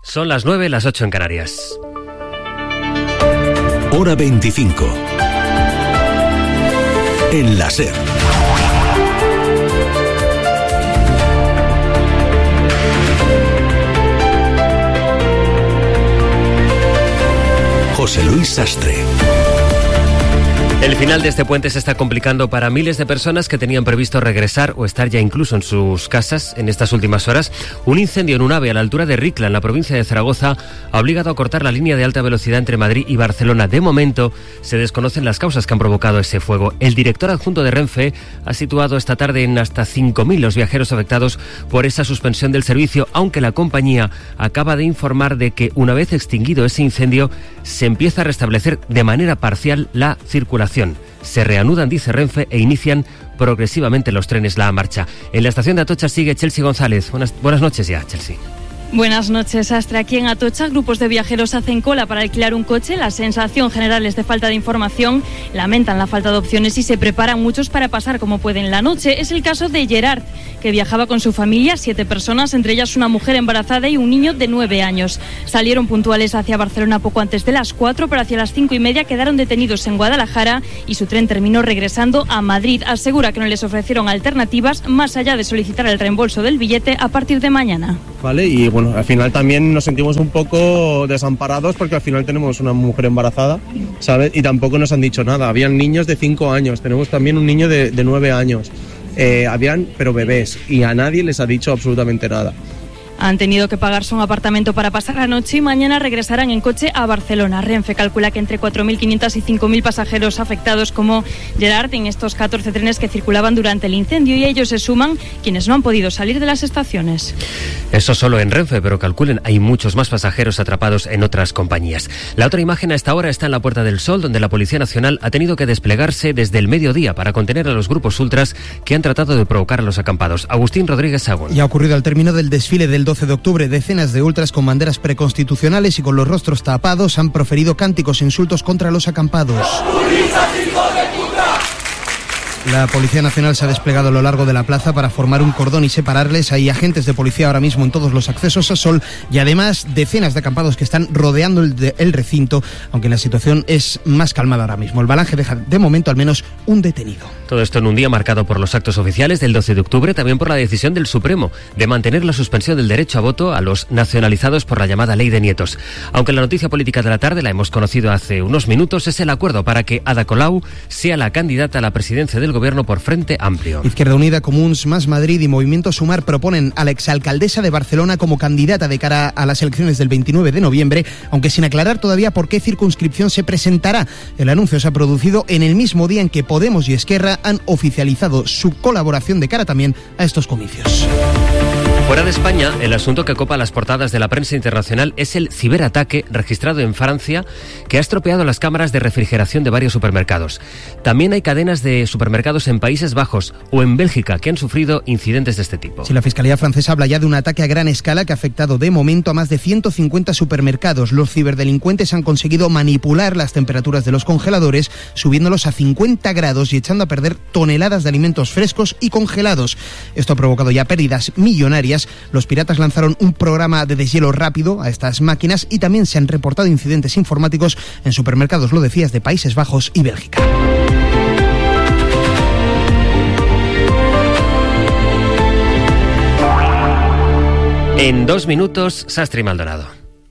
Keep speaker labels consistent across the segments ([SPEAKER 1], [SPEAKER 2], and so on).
[SPEAKER 1] Son las 9, las 8 en Canarias.
[SPEAKER 2] Hora 25. En la SER. José Luis Sastre.
[SPEAKER 1] El final de este puente se está complicando para miles de personas que tenían previsto regresar o estar ya incluso en sus casas en estas últimas horas. Un incendio en un AVE a la altura de Ricla, en la provincia de Zaragoza, ha obligado a cortar la línea de alta velocidad entre Madrid y Barcelona. De momento, se desconocen las causas que han provocado ese fuego. El director adjunto de Renfe ha situado esta tarde en hasta 5.000 los viajeros afectados por esa suspensión del servicio, aunque la compañía acaba de informar de que una vez extinguido ese incendio, se empieza a restablecer de manera parcial la circulación. Se reanudan, dice Renfe, e inician progresivamente los trenes la marcha. En la estación de Atocha sigue Chelsea González. Buenas noches ya, Chelsea.
[SPEAKER 3] Buenas noches, Astra. Aquí en Atocha, grupos de viajeros hacen cola para alquilar un coche. La sensación general es de falta de información, lamentan la falta de opciones y se preparan muchos para pasar como pueden la noche. Es el caso de Gerard, que viajaba con su familia, 7 personas, entre ellas una mujer embarazada y un niño de 9 años. Salieron puntuales hacia Barcelona poco antes de las 4, pero hacia las 5:30 quedaron detenidos en Guadalajara y su tren terminó regresando a Madrid. Asegura que no les ofrecieron alternativas más allá de solicitar el reembolso del billete a partir de mañana.
[SPEAKER 4] Vale, y bueno, al final también nos sentimos un poco desamparados porque al final tenemos una mujer embarazada, ¿sabes? Y tampoco nos han dicho nada. Habían niños de 5 años, tenemos también un niño de 9 años. Pero bebés, y a nadie les ha dicho absolutamente nada.
[SPEAKER 3] Han tenido que pagarse un apartamento para pasar la noche y mañana regresarán en coche a Barcelona. Renfe calcula que entre 4.500 y 5.000 pasajeros afectados como Gerard en estos 14 trenes que circulaban durante el incendio, y a ellos se suman quienes no han podido salir de las estaciones.
[SPEAKER 1] Eso solo en Renfe, pero calculen, hay muchos más pasajeros atrapados en otras compañías. La otra imagen a esta hora está en la Puerta del Sol, donde la Policía Nacional ha tenido que desplegarse desde el mediodía para contener a los grupos ultras que han tratado de provocar a los acampados. Agustín Rodríguez Sagún.
[SPEAKER 5] Y ha ocurrido al término del desfile del 12 de octubre. Decenas de ultras con banderas preconstitucionales y con los rostros tapados han proferido cánticos e insultos contra los acampados. La Policía Nacional se ha desplegado a lo largo de la plaza para formar un cordón y separarles. Hay agentes de policía ahora mismo en todos los accesos a Sol y además decenas de acampados que están rodeando el recinto, aunque la situación es más calmada ahora mismo. El Balange deja de momento al menos un detenido.
[SPEAKER 1] Todo esto en un día marcado por los actos oficiales del 12 de octubre, también por la decisión del Supremo de mantener la suspensión del derecho a voto a los nacionalizados por la llamada Ley de Nietos. Aunque la noticia política de la tarde la hemos conocido hace unos minutos, es el acuerdo para que Ada Colau sea la candidata a la presidencia del Gobierno por Frente Amplio.
[SPEAKER 5] Izquierda Unida, Comuns, Más Madrid y Movimiento Sumar proponen a la exalcaldesa de Barcelona como candidata de cara a las elecciones del 29 de noviembre, aunque sin aclarar todavía por qué circunscripción se presentará. El anuncio se ha producido en el mismo día en que Podemos y Esquerra han oficializado su colaboración de cara también a estos comicios.
[SPEAKER 1] Fuera de España, el asunto que copa las portadas de la prensa internacional es el ciberataque registrado en Francia que ha estropeado las cámaras de refrigeración de varios supermercados. También hay cadenas de supermercados en Países Bajos o en Bélgica que han sufrido incidentes de este tipo.
[SPEAKER 5] Sí, la Fiscalía francesa habla ya de un ataque a gran escala que ha afectado de momento a más de 150 supermercados. Los ciberdelincuentes han conseguido manipular las temperaturas de los congeladores, subiéndolos a 50 grados y echando a perder toneladas de alimentos frescos y congelados. Esto ha provocado ya pérdidas millonarias. Los piratas lanzaron un programa de deshielo rápido a estas máquinas y también se han reportado incidentes informáticos en supermercados, lo decías, de Países Bajos y Bélgica.
[SPEAKER 1] En 2 minutos, Sastre y Maldonado.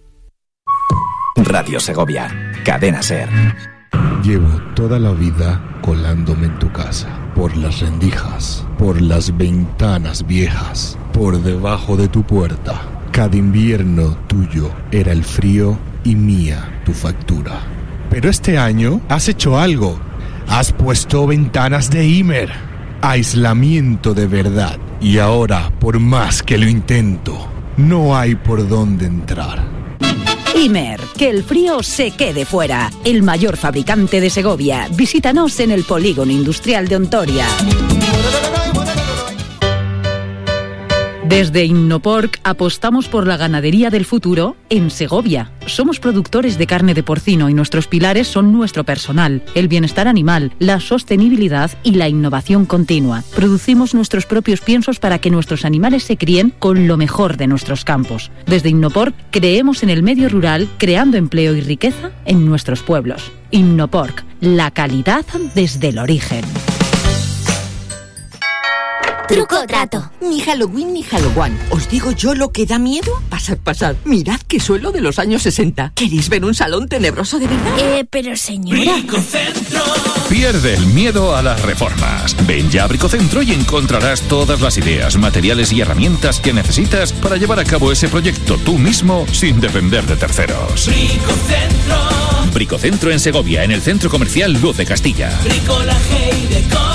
[SPEAKER 6] Radio Segovia, Cadena SER.
[SPEAKER 7] Llevo toda la vida colándome en tu casa, por las rendijas, por las ventanas viejas, por debajo de tu puerta. Cada invierno tuyo era el frío y mía tu factura. Pero este año has hecho algo. Has puesto ventanas de Imer. Aislamiento de verdad. Y ahora, por más que lo intento, no hay por dónde entrar.
[SPEAKER 8] Imer, que el frío se quede fuera. El mayor fabricante de Segovia. Visítanos en el Polígono Industrial de Ontoria. Desde Innoporc apostamos por la ganadería del futuro en Segovia. Somos productores de carne de porcino y nuestros pilares son nuestro personal, el bienestar animal, la sostenibilidad y la innovación continua. Producimos nuestros propios piensos para que nuestros animales se críen con lo mejor de nuestros campos. Desde Innoporc creemos en el medio rural, creando empleo y riqueza en nuestros pueblos. Innoporc, la calidad desde el origen.
[SPEAKER 9] Truco o trato. Ni Halloween ni Halloween. Os digo yo lo que da miedo. Pasad. Mirad qué suelo de los años 60. ¿Queréis ver un salón tenebroso de verdad?
[SPEAKER 10] Pero señora...
[SPEAKER 2] Bricocentro.
[SPEAKER 6] Pierde el miedo a las reformas. Ven ya a Bricocentro y encontrarás todas las ideas, materiales y herramientas que necesitas para llevar a cabo ese proyecto tú mismo sin depender de terceros.
[SPEAKER 2] Bricocentro.
[SPEAKER 6] Bricocentro en Segovia, en el Centro Comercial Luz de Castilla.
[SPEAKER 2] Bricolaje y decoración.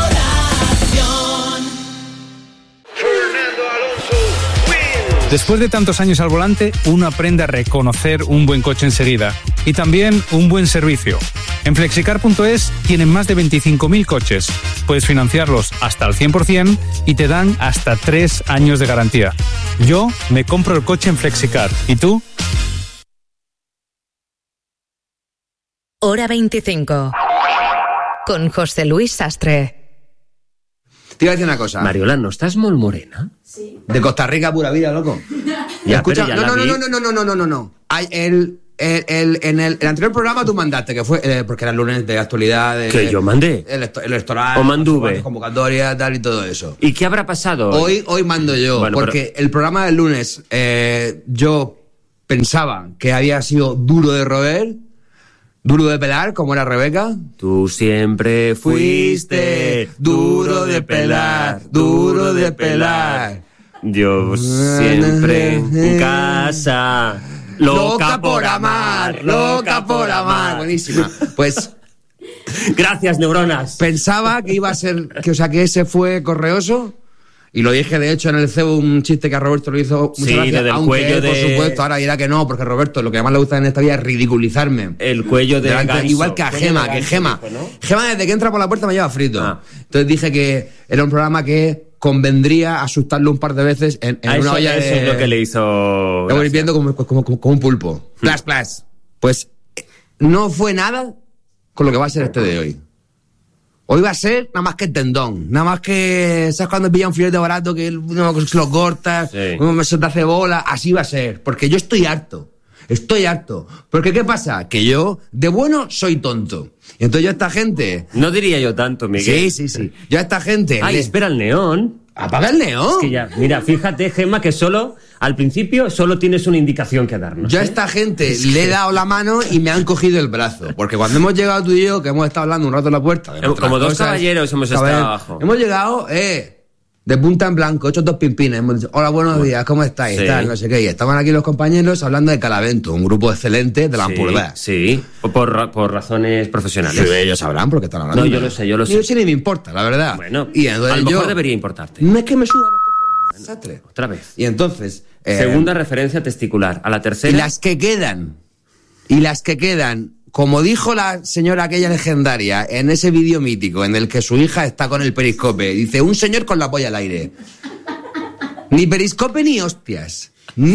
[SPEAKER 11] Después de tantos años al volante, uno aprende a reconocer un buen coche enseguida y también un buen servicio. En Flexicar.es tienen más de 25.000 coches. Puedes financiarlos hasta el 100% y te dan hasta 3 años de garantía. Yo me compro el coche en Flexicar. ¿Y tú?
[SPEAKER 12] Hora 25. Con José Luis Sastre.
[SPEAKER 13] Te iba a decir una cosa.
[SPEAKER 1] Mariola, ¿no estás molt morena?
[SPEAKER 13] Sí. De Costa Rica, pura vida, loco.
[SPEAKER 1] Ya,
[SPEAKER 13] escucha,
[SPEAKER 1] pero ya
[SPEAKER 13] no. En el anterior programa tú mandaste, que fue, porque era el lunes de actualidad.
[SPEAKER 1] Que yo mandé.
[SPEAKER 13] El electoral.
[SPEAKER 1] O manduve.
[SPEAKER 13] Convocatoria, tal y todo eso.
[SPEAKER 1] ¿Y qué habrá pasado?
[SPEAKER 13] Hoy mando yo, bueno, porque el programa del lunes, yo pensaba que había sido duro de roer. Duro de pelar, como era Rebeca.
[SPEAKER 1] Tú siempre fuiste duro de pelar, duro de pelar. Yo siempre en casa, loca por amar, loca por amar.
[SPEAKER 13] Buenísima. Pues...
[SPEAKER 1] Gracias, neuronas.
[SPEAKER 13] Pensaba que iba a ser... que ese fue correoso... Y lo dije, de hecho, en el CEU, un chiste que a Roberto lo hizo muchas gracias,
[SPEAKER 1] del
[SPEAKER 13] aunque
[SPEAKER 1] cuello
[SPEAKER 13] por supuesto, ahora dirá que no, porque Roberto, lo que más le gusta en esta vida es ridiculizarme.
[SPEAKER 1] El cuello de ganso.
[SPEAKER 13] Igual que a Gema, que Gema. Gema, desde que entra por la puerta me lleva frito. Entonces dije que era un programa que convendría asustarlo un par de veces en una olla de...
[SPEAKER 1] Eso es lo que le hizo...
[SPEAKER 13] Lo voy viendo como un pulpo. Plas. Pues no fue nada con lo que va a ser este de hoy. Hoy va a ser nada más que tendón, nada más que... ¿Sabes cuando pilla un filete barato que uno se lo corta, uno se te hace bola? Así va a ser, porque yo estoy harto. Porque ¿qué pasa? Que yo, de bueno, soy tonto. Y entonces yo a esta gente...
[SPEAKER 1] No diría yo tanto, Miguel.
[SPEAKER 13] Sí. Yo a esta gente...
[SPEAKER 1] Ay, espera el neón.
[SPEAKER 13] ¿Apaga el neón?
[SPEAKER 1] Es que ya, mira, fíjate, Gemma, que al principio solo tienes una indicación que darnos.
[SPEAKER 13] Yo a esta gente le he dado la mano y me han cogido el brazo. Porque cuando hemos llegado tú y yo, que hemos estado hablando un rato en la puerta...
[SPEAKER 1] Como dos caballeros hemos estado abajo.
[SPEAKER 13] Hemos llegado, de punta en blanco, hechos 2 pimpines. Hemos dicho, hola, buenos días, ¿cómo estáis? Tal, no sé qué. Y estaban aquí los compañeros hablando de Calavento, un grupo excelente de la Ampurdá.
[SPEAKER 1] Sí, por razones profesionales.
[SPEAKER 13] Sí, ellos sabrán por qué están hablando.
[SPEAKER 1] No, yo lo sé.
[SPEAKER 13] Yo sí ni me importa, la verdad.
[SPEAKER 1] Bueno,
[SPEAKER 13] y
[SPEAKER 1] a lo mejor debería importarte.
[SPEAKER 13] No es que me suda la cosa.
[SPEAKER 1] Otra vez.
[SPEAKER 13] Y entonces...
[SPEAKER 1] segunda referencia testicular. A la tercera...
[SPEAKER 13] Y las que quedan, como dijo la señora aquella legendaria en ese vídeo mítico en el que su hija está con el periscope, dice, un señor con la polla al aire. Ni periscope ni hostias.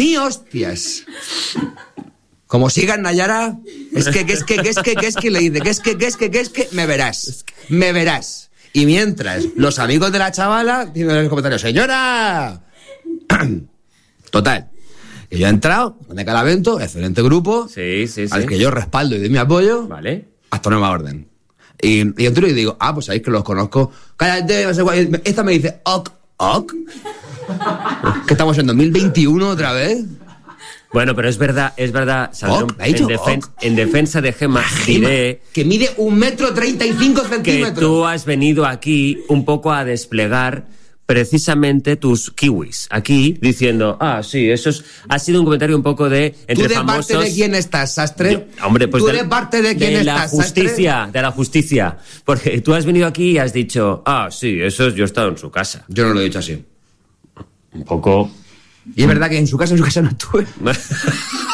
[SPEAKER 13] Como sigan, Nayara, es que le dice, que es que, me verás. Y mientras, los amigos de la chavala dicen en los comentarios, señora... Total, que yo he entrado de Calavento, excelente grupo, al que yo respaldo y doy mi apoyo, hasta nueva orden. Y entro y digo, pues sabéis que los conozco. Cállate, no sé cuál. Esta me dice, ok. Que estamos en 2021 otra vez.
[SPEAKER 1] Bueno, pero es verdad, Sandro, en defensa de Gemma, diré...
[SPEAKER 13] Que mide 1,35 m.
[SPEAKER 1] Que tú has venido aquí un poco a desplegar precisamente tus kiwis. Aquí, diciendo, sí, ha sido un comentario un poco de...
[SPEAKER 13] ¿Tú de parte de quién estás, Sastre?
[SPEAKER 1] Hombre, pues
[SPEAKER 13] ¿Tú de parte de quién estás,
[SPEAKER 1] Sastre? De la justicia. Porque tú has venido aquí y has dicho, sí, yo he estado en su casa.
[SPEAKER 13] Yo no lo he dicho así.
[SPEAKER 1] Un poco...
[SPEAKER 13] Y es verdad que en su casa no estuve.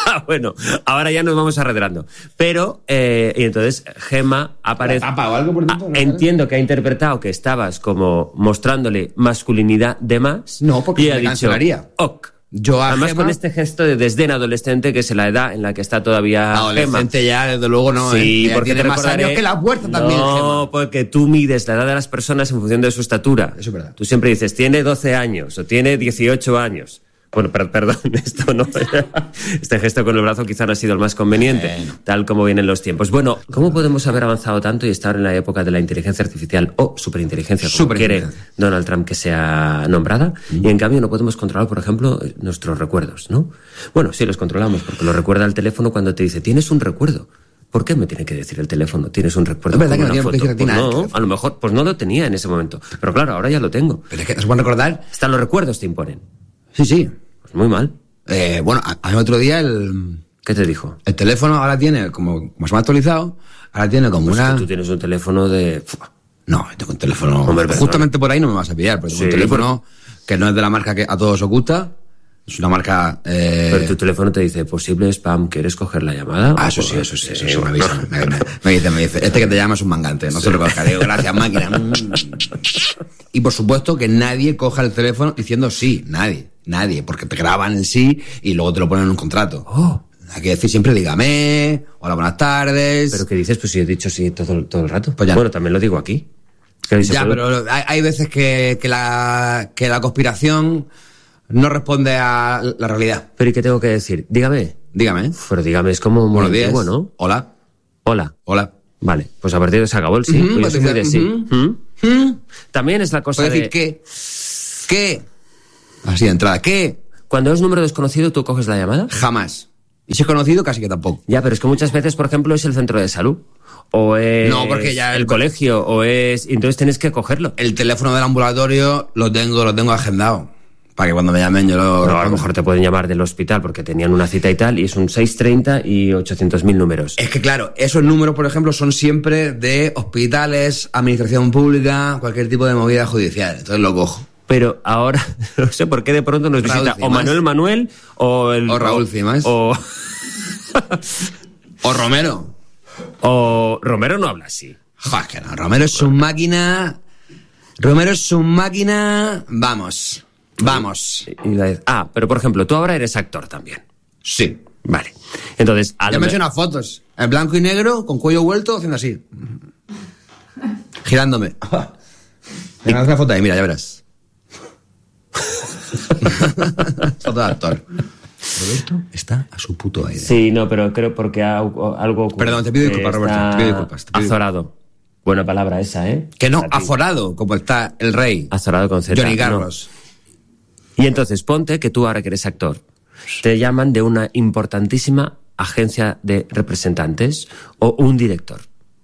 [SPEAKER 1] Bueno, ahora ya nos vamos arredrando. Pero, y entonces Gemma aparece...
[SPEAKER 13] ¿Tapa o algo por dentro?
[SPEAKER 1] Entiendo que ha interpretado que estabas como mostrándole masculinidad de más.
[SPEAKER 13] No, porque
[SPEAKER 1] y
[SPEAKER 13] me cancelaría.
[SPEAKER 1] Ok.
[SPEAKER 13] Yo a
[SPEAKER 1] Además
[SPEAKER 13] Gemma,
[SPEAKER 1] con este gesto de desdén adolescente, que es la edad en la que está todavía
[SPEAKER 13] adolescente
[SPEAKER 1] Gemma.
[SPEAKER 13] ya, desde luego no.
[SPEAKER 1] Sí,
[SPEAKER 13] Ella
[SPEAKER 1] porque
[SPEAKER 13] tiene
[SPEAKER 1] te
[SPEAKER 13] más
[SPEAKER 1] recordaré...
[SPEAKER 13] años que la puerta también,
[SPEAKER 1] No,
[SPEAKER 13] Gemma.
[SPEAKER 1] porque tú mides la edad de las personas en función de su estatura.
[SPEAKER 13] Eso es verdad.
[SPEAKER 1] Tú siempre dices, tiene 12 años o tiene 18 años. Bueno, perdón, esto no. Este gesto con el brazo quizá no ha sido el más conveniente, tal como vienen los tiempos. Bueno, ¿cómo podemos haber avanzado tanto y estar en la época de la inteligencia artificial o superinteligencia, como quiere Donald Trump que sea nombrada? Y en cambio no podemos controlar, por ejemplo, nuestros recuerdos, ¿no? Bueno, sí los controlamos, porque lo recuerda el teléfono cuando te dice, tienes un recuerdo. ¿Por qué me tiene que decir el teléfono? ¿Tienes un recuerdo?
[SPEAKER 13] Es verdad que no
[SPEAKER 1] una
[SPEAKER 13] tiene que
[SPEAKER 1] foto?
[SPEAKER 13] decir
[SPEAKER 1] Pues
[SPEAKER 13] nada.
[SPEAKER 1] no, a lo mejor pues no lo tenía en ese momento. Pero claro, ahora ya lo tengo.
[SPEAKER 13] Pero es que no se pueden recordar.
[SPEAKER 1] Hasta los recuerdos te imponen.
[SPEAKER 13] Sí.
[SPEAKER 1] Pues muy mal.
[SPEAKER 13] Bueno, a mí otro día el...
[SPEAKER 1] ¿Qué te dijo?
[SPEAKER 13] El teléfono ahora tiene, como se me ha actualizado, ahora tiene como
[SPEAKER 1] Pues
[SPEAKER 13] una...
[SPEAKER 1] que tú tienes un teléfono de...
[SPEAKER 13] No, tengo un teléfono...
[SPEAKER 1] Hombre,
[SPEAKER 13] justamente por ahí no me vas a pillar, pero tengo un teléfono que no es de la marca que a todos os gusta, es una marca...
[SPEAKER 1] Pero tu teléfono te dice, posible spam, ¿quieres coger la llamada?
[SPEAKER 13] Ah, eso me avisa. Me dice, este que te llama es un mangante, no se lo coja. Digo, gracias, máquina. Y por supuesto que nadie coja el teléfono diciendo sí, nadie, porque te graban el sí y luego te lo ponen en un contrato. Hay que decir siempre dígame, hola, buenas tardes.
[SPEAKER 1] ¿Pero qué dices? Pues si he dicho sí todo el rato.
[SPEAKER 13] Pues ya
[SPEAKER 1] bueno, también lo digo aquí.
[SPEAKER 13] Ya, pero hay veces que la conspiración no responde a la realidad.
[SPEAKER 1] ¿Pero y qué tengo que decir? Dígame. Pero dígame, es como muy
[SPEAKER 13] buenos días.
[SPEAKER 1] antiguo, ¿no? Hola. Vale, pues a partir de eso se acabó el sí. Pues yo soy muy de sí. También es la cosa de...
[SPEAKER 13] decir ¿qué? Así de entrada, ¿qué?
[SPEAKER 1] Cuando es número desconocido, ¿tú coges la llamada?
[SPEAKER 13] Jamás. Y si es conocido, casi que tampoco.
[SPEAKER 1] Ya, pero es que muchas veces, por ejemplo, es el centro de salud. O es
[SPEAKER 13] porque ya
[SPEAKER 1] el colegio, o es... Entonces tienes que cogerlo.
[SPEAKER 13] El teléfono del ambulatorio lo tengo agendado. Para que cuando me llamen yo lo...
[SPEAKER 1] No, a lo mejor te pueden llamar del hospital porque tenían una cita y tal, y es un 630 y 800.000 números.
[SPEAKER 13] Es que claro, esos números, por ejemplo, son siempre de hospitales, administración pública, cualquier tipo de movida judicial. Entonces lo cojo.
[SPEAKER 1] Pero ahora, no sé por qué de pronto nos visita o Manuel o
[SPEAKER 13] Raúl Cimas.
[SPEAKER 1] O
[SPEAKER 13] Romero.
[SPEAKER 1] O Romero no habla así.
[SPEAKER 13] Joder, que no. Romero es su máquina. Vamos.
[SPEAKER 1] Pero por ejemplo, tú ahora eres actor también.
[SPEAKER 13] Sí.
[SPEAKER 1] Vale. Entonces,
[SPEAKER 13] ya me he hecho unas fotos. En blanco y negro, con cuello vuelto, haciendo así. Girándome. Me hagas una foto ahí, mira, ya verás. Foto de actor. Roberto está a su puto aire.
[SPEAKER 1] Sí, no, pero creo porque algo...
[SPEAKER 13] Perdón, te pido disculpas, Roberto. Te pido disculpas.
[SPEAKER 1] Azorado. Buena palabra esa, ¿eh?
[SPEAKER 13] Que no, aforado, como está el rey.
[SPEAKER 1] Azorado con Z.
[SPEAKER 13] Johnny Carlos.
[SPEAKER 1] No. Y entonces, ponte que tú ahora que eres actor, te llaman de una importantísima agencia de representantes o un director.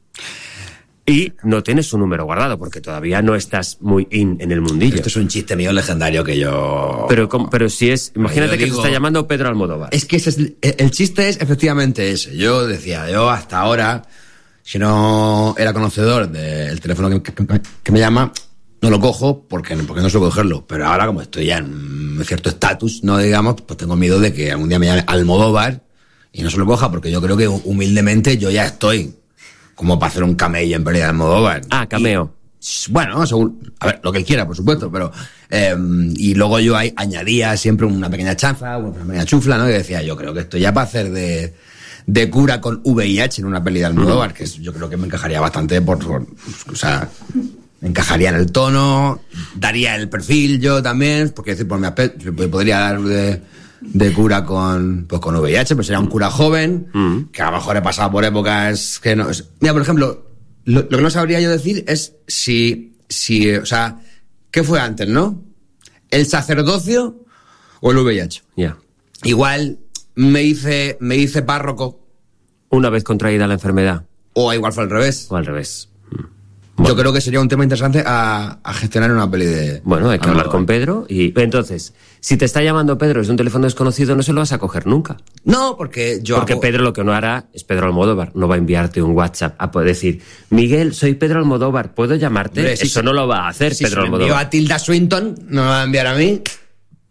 [SPEAKER 1] Y no tienes su número guardado porque todavía no estás muy in en el mundillo.
[SPEAKER 13] Esto es un chiste mío legendario que yo...
[SPEAKER 1] Pero si es... Imagínate que te está llamando Pedro Almodóvar.
[SPEAKER 13] Es que el chiste es efectivamente ese. Yo decía, hasta ahora, si no era conocedor del teléfono que me llama, no lo cojo porque no suelo cogerlo. Pero ahora, como estoy ya en cierto estatus, no digamos, pues tengo miedo de que algún día me llame Almodóvar y no se lo coja, porque yo creo que humildemente yo ya estoy como para hacer un camello en pelea de Almodóvar.
[SPEAKER 1] Ah, cameo.
[SPEAKER 13] Bueno, según, a ver, lo que él quiera, por supuesto, pero... y luego yo añadía siempre una pequeña chanza, una pequeña chufla, ¿no? Y decía, yo creo que esto ya para hacer de cura con VIH en una peli de Almodóvar, que yo creo que me encajaría bastante o sea, me encajaría en el tono, daría el perfil yo también, porque decir, por mi aspecto, podría dar de cura con VIH, pues sería un cura joven, que a lo mejor he pasado por épocas que no... Mira, por ejemplo, lo que no sabría yo decir es si o sea, ¿qué fue antes, no? ¿El sacerdocio o el VIH?
[SPEAKER 1] Ya.
[SPEAKER 13] Igual me hice párroco.
[SPEAKER 1] Una vez contraída la enfermedad.
[SPEAKER 13] O igual fue al revés.
[SPEAKER 1] O al revés.
[SPEAKER 13] Bueno. Yo creo que sería un tema interesante a gestionar en una peli de...
[SPEAKER 1] Bueno, hay que hablar con Pedro y... Entonces, si te está llamando Pedro desde un teléfono desconocido, no se lo vas a coger nunca.
[SPEAKER 13] No, porque
[SPEAKER 1] Pedro lo que no hará es Pedro Almodóvar. No va a enviarte un WhatsApp a poder decir, Miguel, soy Pedro Almodóvar, ¿puedo llamarte? Eso no lo va a hacer Pedro Almodóvar.
[SPEAKER 13] Si a Tilda Swinton, no me va a enviar a mí.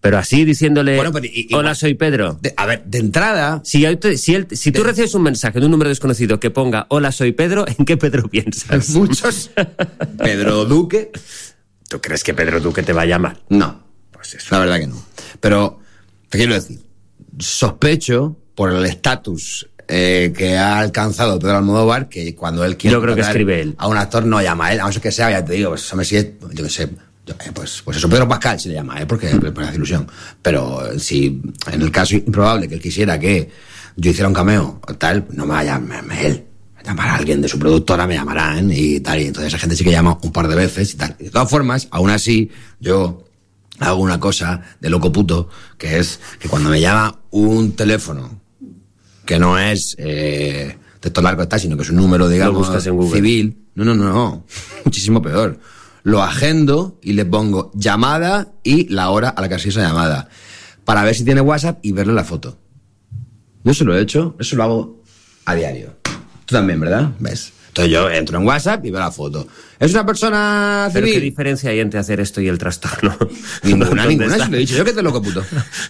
[SPEAKER 1] Pero así diciéndole,
[SPEAKER 13] Bueno, pero
[SPEAKER 1] hola, soy Pedro.
[SPEAKER 13] A ver, de entrada...
[SPEAKER 1] Si tú recibes un mensaje de un número desconocido que ponga, hola, soy Pedro, ¿en qué Pedro piensas?
[SPEAKER 13] Muchos. Pedro Duque.
[SPEAKER 1] ¿Tú crees que Pedro Duque te va a llamar?
[SPEAKER 13] No. Pues eso. La verdad que no. Pero, te quiero decir, sospecho, por el estatus que ha alcanzado Pedro Almodóvar, que cuando él quiere...
[SPEAKER 1] Yo creo que escribe él.
[SPEAKER 13] A un actor no llama a él, a no ser que sea, ya te digo, pues eso me sigue, yo qué sé... Pues eso, Pedro Pascal se le llama, porque hace ilusión. Pero si en el caso improbable que él quisiera que yo hiciera un cameo o tal, no me va a llamar él. Me llamará alguien de su productora, me llamarán y tal. Y entonces esa gente sí que llama un par de veces y tal. Y de todas formas, aún así, yo hago una cosa de loco puto, que es que cuando me llama un teléfono que no es texto largo tal, sino que es un número, digamos, civil. No. Muchísimo peor. Lo agendo y le pongo llamada y la hora a la que ha sido esa llamada. Para ver si tiene WhatsApp y verle la foto. Yo se lo he hecho, eso lo hago a diario. Tú también, ¿verdad? ¿Ves? Entonces yo entro en WhatsApp y veo la foto. ¿Es una persona civil?
[SPEAKER 1] ¿Pero qué diferencia hay entre hacer esto y el trastorno?
[SPEAKER 13] Ninguna. Se lo he dicho yo que te loco puto.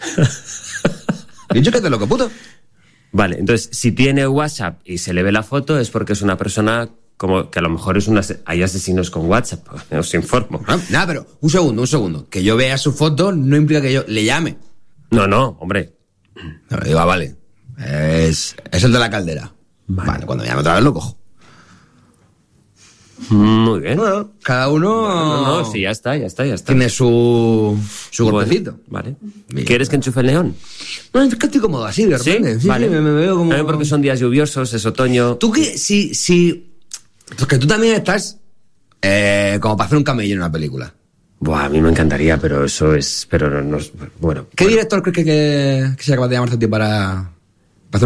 [SPEAKER 13] He dicho que te loco puto.
[SPEAKER 1] Vale, entonces, si tiene WhatsApp y se le ve la foto es porque es una persona... Como que a lo mejor hay asesinos con WhatsApp, os informo.
[SPEAKER 13] Nada, pero un segundo. Que yo vea su foto no implica que yo le llame.
[SPEAKER 1] No, hombre.
[SPEAKER 13] No, digo, vale. Es el de la caldera. Vale, cuando me llame otra vez lo cojo.
[SPEAKER 1] Muy bien.
[SPEAKER 13] Bueno, cada uno...
[SPEAKER 1] No, sí, ya está.
[SPEAKER 13] Tiene su golpecito.
[SPEAKER 1] Vale. ¿Quieres que enchufe el neón?
[SPEAKER 13] No, es que estoy cómodo así, de repente.
[SPEAKER 1] Sí, vale.
[SPEAKER 13] Me veo como...
[SPEAKER 1] También porque son días lluviosos, es otoño.
[SPEAKER 13] ¿Tú qué? Si... Porque tú también estás como para hacer un camello en una película.
[SPEAKER 1] Buah, a mí me encantaría, pero eso es... Pero no... Bueno.
[SPEAKER 13] ¿Qué director crees que se acaba de llamarte a ti para